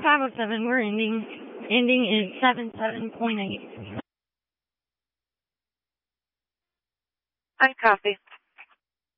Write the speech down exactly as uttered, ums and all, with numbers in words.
five oh seven, we're ending. Ending is seven seven point eight. I copy.